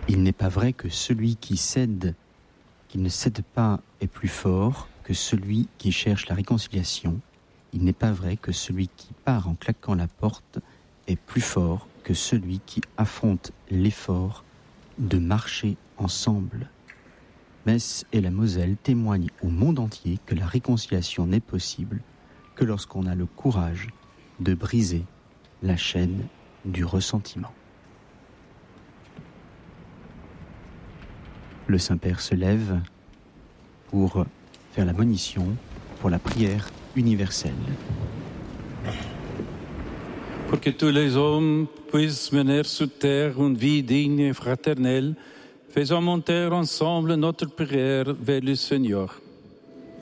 Il n'est pas vrai que celui qui ne cède pas est plus fort que celui qui cherche la réconciliation. Il n'est pas vrai que celui qui part en claquant la porte est plus fort que celui qui affronte l'effort de marcher ensemble. Metz et la Moselle témoignent au monde entier que la réconciliation n'est possible que lorsqu'on a le courage de briser la chaîne du ressentiment. Le Saint-Père se lève pour faire la monition pour la prière universelle. Pour que tous les hommes puissent mener sur terre une vie digne et fraternelle, faisons monter ensemble notre prière vers le Seigneur.